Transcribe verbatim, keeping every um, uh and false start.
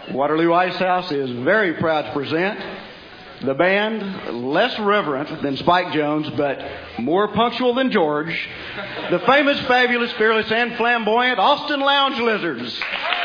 Waterloo Ice House is very proud to present the band, less reverent than Spike Jones, but more punctual than George, the famous, fabulous, fearless, and flamboyant Austin Lounge Lizards.